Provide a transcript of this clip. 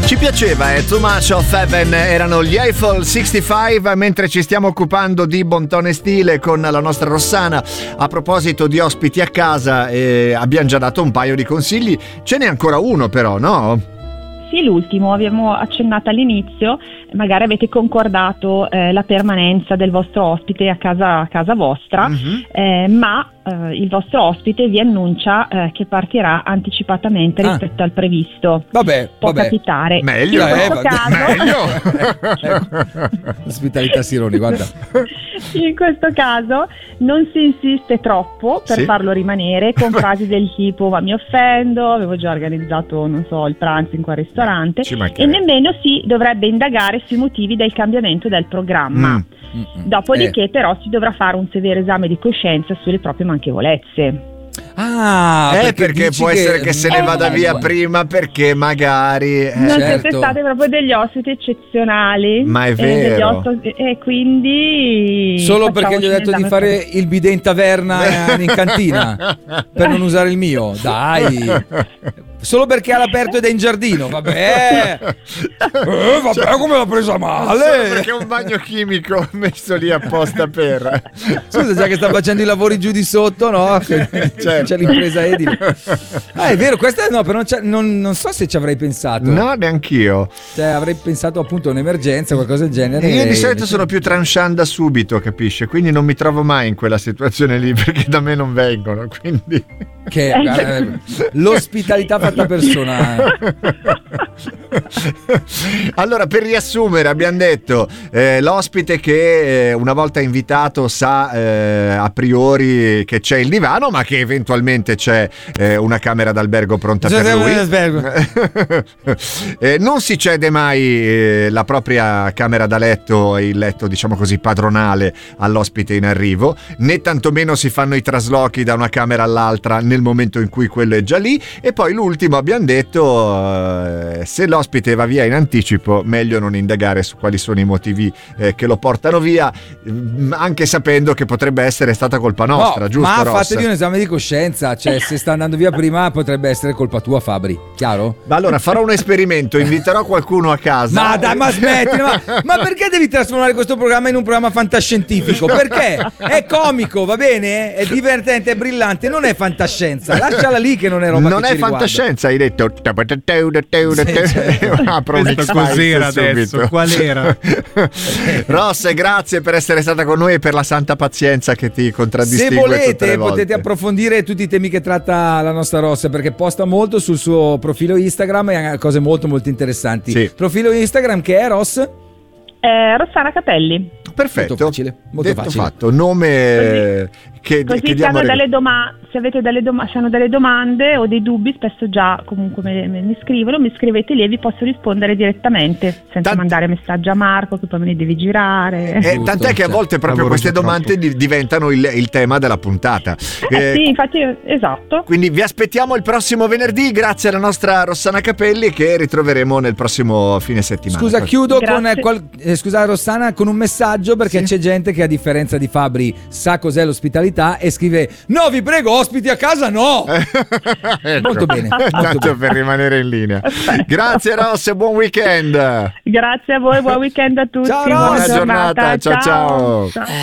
Ci piaceva, Too Much of Heaven, erano gli Eiffel 65, mentre ci stiamo occupando di Bontone Stile con la nostra Rossana. A proposito di ospiti a casa, abbiamo già dato un paio di consigli, ce n'è ancora uno però, no? Sì, l'ultimo, abbiamo accennato all'inizio, magari avete concordato la permanenza del vostro ospite a casa vostra, ma il vostro ospite vi annuncia che partirà anticipatamente rispetto al previsto. Può capitare. Meglio, meglio. Ospitalità Sironi, guarda. In questo caso non si insiste troppo per farlo rimanere con frasi del tipo ma mi offendo, avevo già organizzato, non so, il pranzo in quel ristorante, e nemmeno si dovrebbe indagare sui motivi del cambiamento del programma. Dopodiché però si dovrà fare un severo esame di coscienza sulle proprie manchevolezze. Perché può essere che se ne vada via prima perché magari non siete stati proprio degli ospiti eccezionali, ma è vero, e quindi solo perché gli ho detto di fare il bidet in taverna in cantina per non usare il mio, dai, solo perché è all'aperto ed è in giardino, vabbè, come l'ha presa male, solo perché è un bagno chimico messo lì apposta per scusa, già che sta facendo i lavori giù di sotto, no? C'è l'impresa edile. È vero, questa però non so se ci avrei pensato. No, neanch'io. Avrei pensato appunto a un'emergenza, qualcosa del genere. Io di solito sono più tranchant da subito, capisci? Quindi non mi trovo mai in quella situazione lì perché da me non vengono, quindi l'ospitalità fatta persona. Allora, per riassumere, abbiamo detto l'ospite che una volta invitato sa a priori che c'è il divano, ma che eventualmente c'è una camera d'albergo pronta per lui. Non si cede mai la propria camera da letto e il letto, diciamo così, padronale all'ospite in arrivo, né tantomeno si fanno i traslochi da una camera all'altra nel momento in cui quello è già lì. E poi l'ultimo, abbiamo detto, se l'ospite va via in anticipo, meglio non indagare su quali sono i motivi che lo portano via, anche sapendo che potrebbe essere stata colpa nostra, giusto? Ma Ross? fatevi un esame di coscienza, cioè se sta andando via prima potrebbe essere colpa tua, Fabri, chiaro? Ma allora farò un esperimento, inviterò qualcuno a casa. Ma dai, ma smetti, ma perché devi trasformare questo programma in un programma fantascientifico? Perché? È comico, va bene? È divertente, è brillante, non è fantascienza, lasciala lì che non è roba. Non è fantascienza, hai detto. Apro un cos'era adesso? Qual era? Ross, grazie per essere stata con noi e per la santa pazienza che ti contraddistingue. Se volete potete approfondire tutti i temi che tratta la nostra Ross, perché posta molto sul suo profilo Instagram e cose molto molto interessanti. Profilo Instagram che è Ross? Rossana Capelli. Perfetto, molto facile, molto facile. Fatto. Nome così se hanno delle se avete se hanno delle domande o dei dubbi, spesso già comunque mi scrivono, mi scrivete lì e vi posso rispondere direttamente senza mandare messaggio a Marco che poi me li devi girare. Tant'è che a volte proprio queste domande diventano il tema della puntata. Sì, infatti, esatto. Quindi vi aspettiamo il prossimo venerdì, grazie alla nostra Rossana Capelli, che ritroveremo nel prossimo fine settimana. Scusa, chiudo scusa Rossana, con un messaggio, perché c'è gente che a differenza di Fabri sa cos'è l'ospitalità e scrive: no, vi prego, ospiti a casa no. Ecco. Molto bene, tanto per rimanere in linea. Grazie Ross e buon weekend. Grazie a voi, buon weekend a tutti. Ciao, buona giornata. Ciao.